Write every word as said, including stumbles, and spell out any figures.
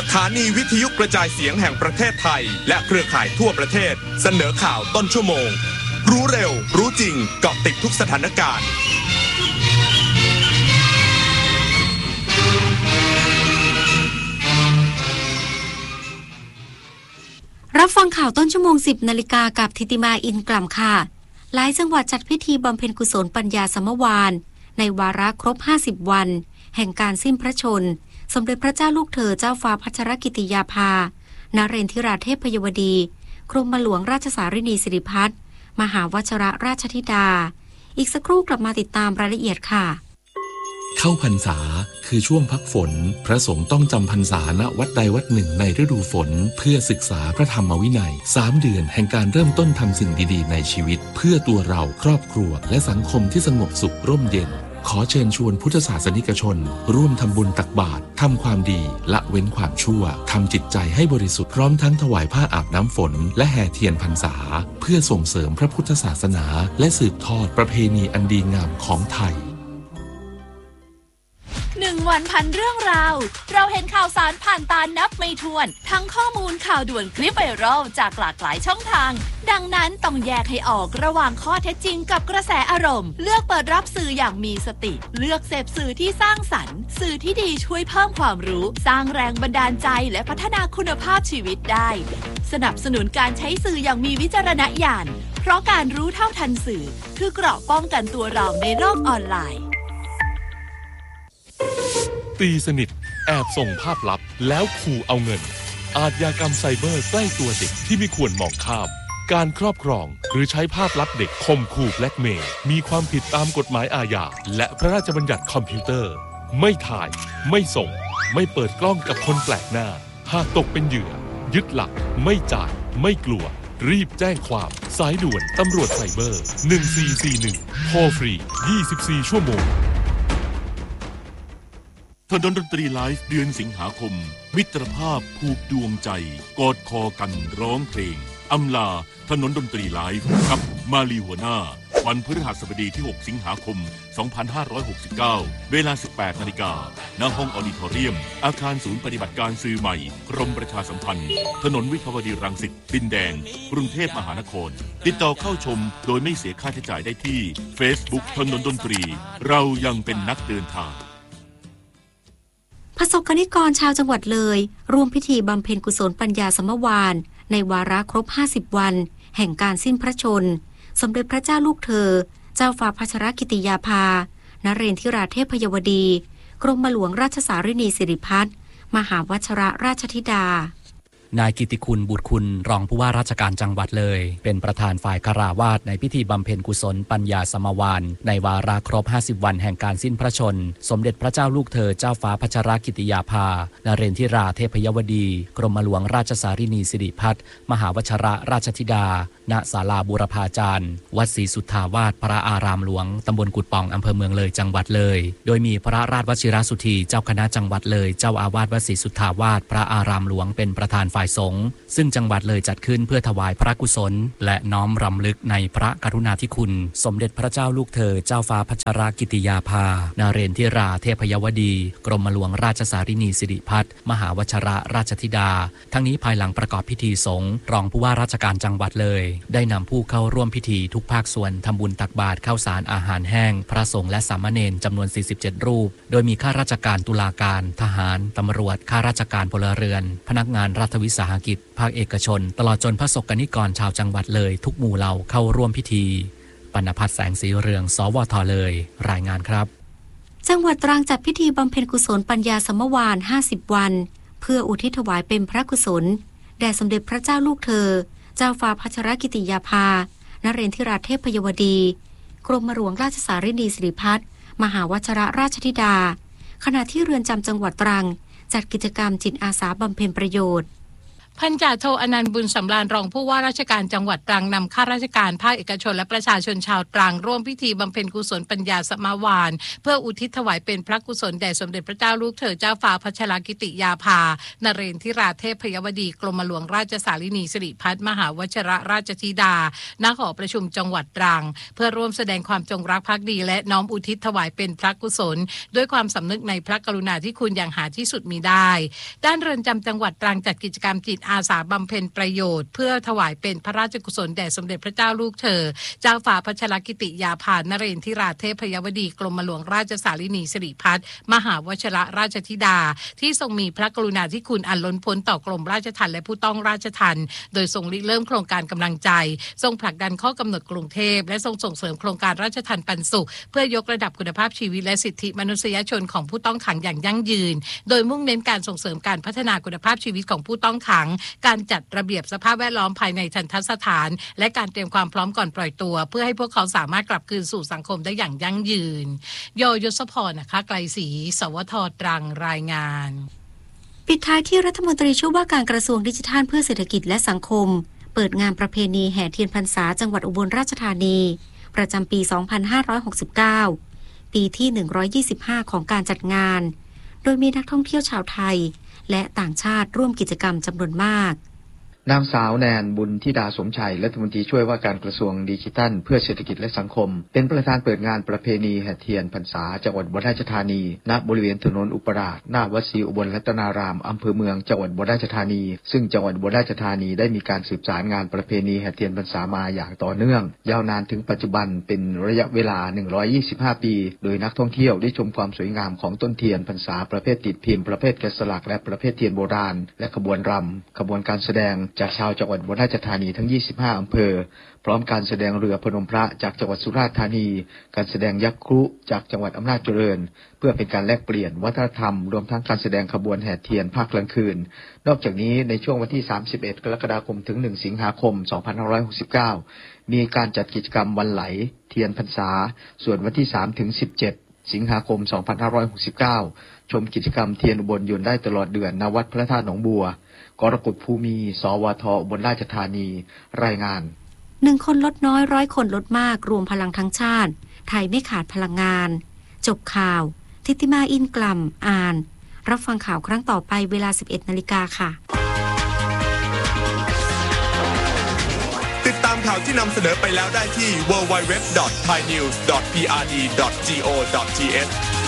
สถานีวิทยุกระจายเสียงแห่งประเทศไทยและเครือข่ายทั่วประเทศเสนอข่าวต้นชั่วโมงรู้เร็วรู้จริงเกาะติดทุกสถานการณ์รับฟังข่าวต้นชั่วโมง สิบนาฬิกากับธิติมาอินกล่ำค่ะหลายจังหวัดจัดพิธีบำเพ็ญกุศลปัญญาสมวานในวาระครบห้าสิบวันแห่งการสิ้นพระชนสมเด็จพระเจ้าลูกเธอเจ้าฟ้าพัชรกิติยาภานเรนทิราเทพยวดีกรมหลวงราชสารินีสิริพัฒน์มหาวชิรราชธิดาอีกสักครู่กลับมาติดตามรายละเอียดค่ะเข้าพรรษาคือช่วงพักฝนพระสงฆ์ต้องจำพรรษาณวัดใดวัดหนึ่งในฤดูฝนเพื่อศึกษาพระธรรมวินัยสามเดือนแห่งการเริ่มต้นทำสิ่งดีๆในชีวิตเพื่อตัวเราครอบครัวและสังคมที่สงบสุขร่มเย็นขอเชิญชวนพุทธศาสนิกชนร่วมทำบุญตักบาตรทำความดีละเว้นความชั่วทำจิตใจให้บริสุทธิ์พร้อมทั้งถวายผ้าอาบน้ำฝนและแห่เทียนพรรษาเพื่อส่งเสริมพระพุทธศาสนาและสืบทอดประเพณีอันดีงามของไทยหนึ่งวันพันเรื่องราวเราเห็นข่าวสารผ่านตานับไม่ถ้วนทั้งข้อมูลข่าวด่วนคลิปไวรัลจากหลากหลายช่องทางดังนั้นต้องแยกให้ออกระหว่างข้อเท็จจริงกับกระแสอารมณ์เลือกเปิดรับสื่ออย่างมีสติเลือกเสพสื่อที่สร้างสรรค์สื่อที่ดีช่วยเพิ่มความรู้สร้างแรงบันดาลใจและพัฒนาคุณภาพชีวิตได้สนับสนุนการใช้สื่ออย่างมีวิจารณญาณเพราะการรู้เท่าทันสื่อคือเกราะป้องกันตัวเราในโลกออนไลน์ตีสนิทแอบส่งภาพลับแล้วขู่เอาเงินอาชญากรรมไซเบอร์ใกล้ตัวเด็กที่ไม่ควรมองข้ามการครอบครองหรือใช้ภาพลับเด็กข่มขู่แบล็กเมย์มีความผิดตามกฎหมายอาญาและพระราชบัญญัติคอมพิวเตอร์ไม่ถ่ายไม่ส่งไม่เปิดกล้องกับคนแปลกหน้าหากตกเป็นเหยื่อยึดหลักไม่จ่ายไม่กลัวรีบแจ้งความสายด่วนตำรวจไซเบอร์หนึ่งสี่สี่หนึ่งโทรฟรียี่สิบสี่ชั่วโมงถนนดนตรีไลฟ์เดือนสิงหาคมมิตรภาพผูกดวงใจกอดคอกันร้องเพลงอำลาถนนดนตรีไลฟ์กับมาลีหัวหน้าวันพฤหัสบดีที่หกสิงหาคมสองพันห้าร้อยหกสิบเก้าเวลา สิบแปดนาฬิกา ณ ห้องออดิทอเรียมอาคารศูนย์ปฏิบัติการสื่อใหม่กรมประชาสัมพันธ์ถนนวิภาวดีรังสิตดินแดงกรุงเทพมหานครติดต่อเข้าชมโดยไม่เสียค่าใช้จ่ายได้ที่ Facebook ถนนดนตรีเรายังเป็นนักเดินทางประสบกนิกรชาวจังหวัดเลยร่วมพิธีบำเพ็ญกุศลปัญญาสมวานในวาระครบห้าสิบวันแห่งการสิ้นพระชนสมเด็จพระเจ้าลูกเธอเจ้าฟ้าพัชรกิติยาภานเรนทิราเทพยวดีกรมหลวงราชสารินีสิริพัฒน์มหาวชิรราชธิดานายกิติคุณบุตรคุณรองผู้ว่าราชการจังหวัดเลยเป็นประธานฝ่ายคฤหัสถ์ในพิธีบำเพ็ญกุศลปัญญาสมวานในวาระครบห้าสิบวันแห่งการสิ้นพระชนสมเด็จพระเจ้าลูกเธอเจ้าฟ้าพัชรกิติยาภานเรนทิราเทพยวดีกรมหลวงราชสารินีสิริพัฒน์มหาวชิรราชธิดาณศาลาบูรพาจารย์วัดศรีสุทธาวาสพระอารามหลวงตำบลกุดป่องอำเภอเมืองเลยจังหวัดเลยโดยมีพระราชวชิรสุธีเจ้าคณะจังหวัดเลยเจ้าอาวาสวัดศรีสุทธาวาสพระอารามหลวงเป็นประธานฝ่ายสงฆ์ซึ่งจังหวัดเลยจัดขึ้นเพื่อถวายพระกุศลและน้อมรำลึกในพระกรุณาธิคุณสมเด็จพระเจ้าลูกเธอเจ้าฟ้าพัชรกิติยาภานเรนทิราเทพยวดีกรมหลวงราชสารินีสิริพัฒน์มหาวชิรราชธิดาทั้งนี้ภายหลังประกอบพิธีสงฆ์รองผู้ว่าราชการจังหวัดเลยได้นำผู้เข้าร่วมพิธีทุกภาคส่วนทำบุญตักบาตรข้าวสารอาหารแห้งพระสงฆ์และสามเณรจำนวนสี่สิบเจ็ดรูปโดยมีข้าราชการตุลาการทหารตำรวจข้าราชการพลเรือนพนักงานรัฐวิสาหกิจภาคเอกชนตลอดจนพระสกนิกรชาวจังหวัดเลยทุกหมู่เหล่าเข้าร่วมพิธีปณภัทรแสงสีเรืองสวทเลยรายงานครับจังหวัดตรังจัดพิธีบำเพ็ญกุศลปัญญาสมวานห้าสิบวันเพื่ออุทิศถวายเป็นพระกุศลแด่สมเด็จพระเจ้าลูกเธอเจ้าฟ้าพัชรกิติยาภานเรนทิราเทพยวดีกรมหลวงราชสารินีสิริพัฒน์มหาวชิรราชธิดาขณะที่เรือนจำจังหวัดตรังจัดกิจกรรมจิตอาสาบำเพ็ญประโยชน์พันจ่าโทอนันต์บุญสำราญรองผู้ว่าราชการจังหวัดตรังนำข้าราชการภาคเอกชนและประชาชนชาวตรังร่วมพิธีบำเพ็ญกุศลปัญญาสมวานเพื่ออุทิศถวายเป็นพระกุศลแด่สมเด็จพระเจ้าลูกเธอเจ้าฟ้าพัชรกิติยาภานเรนทิราเทพยวดีกรมหลวงราชสารินีสิริพัฒน์มหาวชิรราชธิดาณหอประชุมจังหวัดตรังเพื่อร่วมแสดงความจงรักภักดีและน้อมอุทิศถวายเป็นพระกุศลด้วยความสำนึกในพระกรุณาธิคุณอย่างหาที่สุดมิได้ด้านเรือนจำจังหวัดตรังจัดกิจกรรมจิตอาสาบำเพ็ญประโยชน์เพื่อถวายเป็นพระราชกุศลแด่สมเด็จพระเจ้าลูกเธอเจ้าฟ้าพัชรกิติยาภานเรนทิราเทพยวดีกรมหลวงราชสารินีสิริพัฒน์มหาวชิรราชธิดาที่ทรงมีพระกรุณาธิคุณอันล้นพ้นต่อกรมราชทัณฑ์และผู้ต้องราชทัณฑ์โดยทรงริเริ่มโครงการกำลังใจทรงผลักดันข้อกำหนดกรุงเทพและทรงส่งเสริมโครงการราชทัณฑ์ปันสุขเพื่อยกระดับคุณภาพชีวิตและสิทธิมนุษยชนของผู้ต้องขังอย่างยั่งยืนโดยมุ่งเน้นการส่งเสริมการพัฒนาคุณภาพชีวิตของผู้ต้องขังการจัดระเบียบสภาพแวดล้อมภายในทันตสถานและการเตรียมความพร้อมก่อนปล่อยตัวเพื่อให้พวกเขาสามารถกลับคืนสู่สังคมได้อย่างยั่งยืนโยยศพรนะคะไกลศรีสวทตรังรายงานปิดท้ายที่รัฐมนตรีช่วยว่าการกระทรวงดิจิทัลเพื่อเศรษฐกิจและสังคมเปิดงานประเพณีแห่เทียนพรรษาจังหวัดอุบลราชธานีประจำปี สองพันห้าร้อยหกสิบเก้า ปีที่ หนึ่งร้อยยี่สิบห้า ของการจัดงานโดยมีนักท่องเที่ยวชาวไทยและต่างชาติร่วมกิจกรรมจำนวนมากนางสาวแนนบุญธิดาสมชัยรัฐมนตรีช่วยว่าการกระทรวงดิจิทัลเพื่อเศรษฐกิจและสังคมเป็นประธานเปิดงานประเพณีแห่เทียนพรรษาจังหวัดอุบลราชธานีณบริเวณถนนอุปราชหน้าวัดศรีอุบลรัตนารามอำเภอเมืองจังหวัดอุบลราชธานีซึ่งจังหวัดอุบลราชธานีได้มีการสืบสานงานประเพณีแห่เทียนพรรษามาอย่างต่อเนื่องยาวนานถึงปัจจุบันเป็นระยะเวลาหนึ่งร้อยยี่สิบห้าปีโดยนักท่องเที่ยวได้ชมความสวยงามของต้นเทียนพรรษาประเภทติดพิมพ์ประเภทแกะสลักและประเภทเทียนโบราณและขบวนรำขบวนการแสดงจากชาวจังหวัดอุบลราชธานีทั้งยี่สิบห้าอำเภอพร้อมการแสดงเรือพนมพระจากจังหวัดสุราษฎร์ธานีการแสดงยักษ์ครุจากจังหวัดอำนาจเจริญเพื่อเป็นการแลกเปลี่ยนวัฒนธรรมรวมทั้งการแสดงขบวนแห่เทียนภาคกลางคืนนอกจากนี้ในช่วงวันที่สามสิบเอ็ดกรกฎาคมถึงหนึ่งสิงหาคมสองพันห้าร้อยหกสิบเก้ามีการจัดกิจกรรมวันไหลเทียนพรรษาส่วนวันที่สามถึงสิบเจ็ดสิงหาคมสองพันห้าร้อยหกสิบเก้าชมกิจกรรมเทียนอุบลยนต์ได้ตลอดเดือนณวัดพระธาตุหนองบัวกรกฎภูมิสวทอุบลราชธานีรายงานหนึ่งคนลดน้อยร้อยคนลดมากรวมพลังทั้งชาติไทยไม่ขาดพลังงานจบข่าวทิติมาอินกลัมอ่านรับฟังข่าวครั้งต่อไปเวลา สิบเอ็ดนาฬิกาค่ะติดตามข่าวที่นำเสนอไปแล้วได้ที่ ดับเบิลยู ดับเบิลยู ดับเบิลยู ดอท ไทยนิวส์ ดอท พี อาร์ ดี ดอท จี โอ ดอท ที เอช